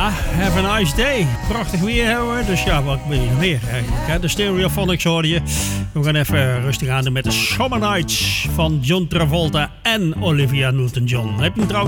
Ja, have a nice day. Prachtig weer hebben we, dus ja, wat wil je nog meer eigenlijk? Hè? De Stereophonics hoorde je. We gaan even rustig aan doen met de Summer Nights van John Travolta en Olivia Newton-John. Heb je hem trouwens